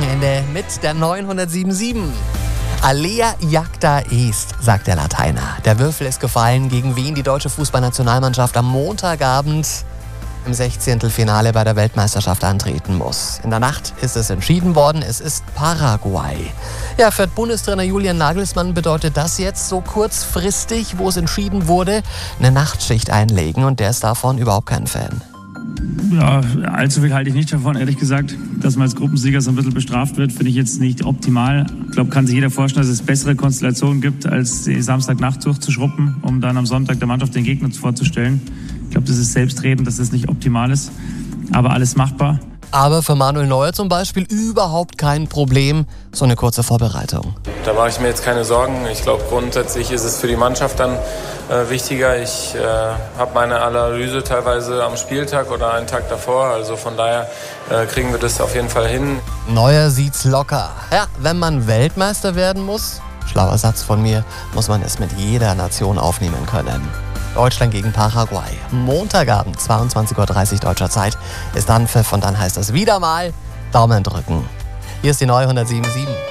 Wochenende mit der 977. Alea jacta est, sagt der Lateiner. Der Würfel ist gefallen, gegen wen die deutsche Fußballnationalmannschaft am Montagabend im 16. Finale bei der Weltmeisterschaft antreten muss. In der Nacht ist es entschieden worden, es ist Paraguay. Ja, für Bundestrainer Julian Nagelsmann bedeutet das jetzt so kurzfristig, wo es entschieden wurde, eine Nachtschicht einlegen und der ist davon überhaupt kein Fan. Ja, allzu viel halte ich nicht davon, ehrlich gesagt. Dass man als Gruppensieger so ein bisschen bestraft wird, finde ich jetzt nicht optimal. Ich glaube, kann sich jeder vorstellen, dass es bessere Konstellationen gibt, als die Samstagnacht durchzuschruppen, um dann am Sonntag der Mannschaft den Gegner vorzustellen. Ich glaube, das ist selbstredend, dass das nicht optimal ist, aber alles machbar. Aber für Manuel Neuer zum Beispiel überhaupt kein Problem, so eine kurze Vorbereitung. Da mache ich mir jetzt keine Sorgen. Ich glaube, grundsätzlich ist es für die Mannschaft dann wichtiger. Ich habe meine Analyse teilweise am Spieltag oder einen Tag davor. Also von daher kriegen wir das auf jeden Fall hin. Neuer sieht's locker. Ja, wenn man Weltmeister werden muss, schlauer Satz von mir, muss man es mit jeder Nation aufnehmen können. Deutschland gegen Paraguay. Montagabend, 22:30 Uhr deutscher Zeit, ist Anpfiff und dann heißt es wieder mal Daumen drücken. Hier ist die neue 977.